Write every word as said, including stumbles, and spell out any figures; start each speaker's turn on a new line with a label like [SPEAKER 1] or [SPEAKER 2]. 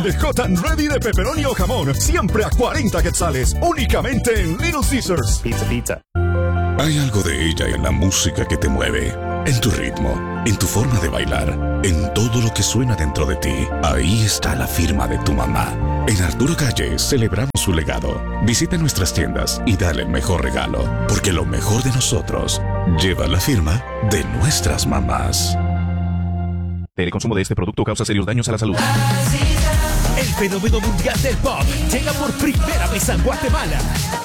[SPEAKER 1] De Hot and Ready de pepperoni o jamón, siempre a cuarenta quetzales, únicamente en Little Caesars.
[SPEAKER 2] Pizza, pizza.
[SPEAKER 3] Hay algo de ella en la música que te mueve, en tu ritmo, en tu forma de bailar, en todo lo que suena dentro de ti. Ahí está la firma de tu mamá. En Arturo Calle celebramos su legado. Visita nuestras tiendas y dale el mejor regalo, porque lo mejor de nosotros lleva la firma de nuestras mamás.
[SPEAKER 4] El consumo de este producto causa serios daños a la salud.
[SPEAKER 5] El fenómeno mundial del pop llega por primera vez a Guatemala.